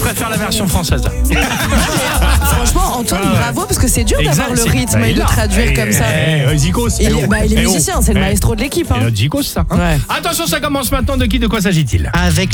va faire la version française. Franchement, Antoine, bravo, parce que c'est dur d'avoir le rythme et de traduire comme ça. Zikos. Il est musicien, c'est le maestro de l'équipe. C'est notre Zikos, ça. Ouais. Attention, ça commence maintenant. De quoi s'agit-il? Avec